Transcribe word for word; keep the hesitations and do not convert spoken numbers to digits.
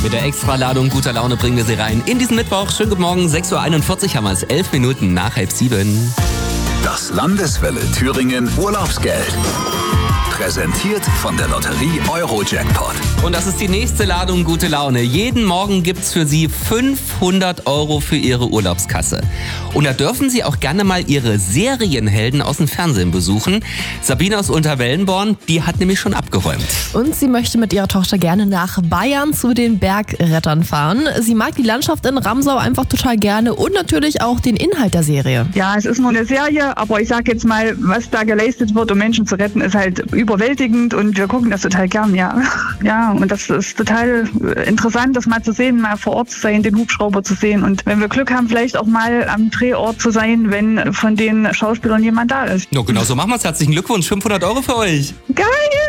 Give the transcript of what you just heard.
Mit der Extraladung guter Laune bringen wir sie rein in diesen Mittwoch. Schönen guten Morgen, sechs Uhr einundvierzig haben wir es, elf Minuten nach halb sieben. Das Landeswelle Thüringen Urlaubsgeld. Präsentiert von der Lotterie Euro-Jackpot. Und das ist die nächste Ladung gute Laune. Jeden Morgen gibt's für Sie fünfhundert Euro für Ihre Urlaubskasse. Und da dürfen Sie auch gerne mal Ihre Serienhelden aus dem Fernsehen besuchen. Sabine aus Unterwellenborn, die hat nämlich schon abgeräumt. Und sie möchte mit ihrer Tochter gerne nach Bayern zu den Bergrettern fahren. Sie mag die Landschaft in Ramsau einfach total gerne und natürlich auch den Inhalt der Serie. Ja, es ist nur eine Serie, aber ich sag jetzt mal, was da geleistet wird, um Menschen zu retten, ist halt überwältigend und wir gucken das total gern, ja. Ja, und das ist total interessant, das mal zu sehen, mal vor Ort zu sein, den Hubschrauber zu sehen und wenn wir Glück haben, vielleicht auch mal am Drehort zu sein, wenn von den Schauspielern jemand da ist. Ja, genau so machen wir es. Herzlichen Glückwunsch, fünfhundert Euro für euch. Geil!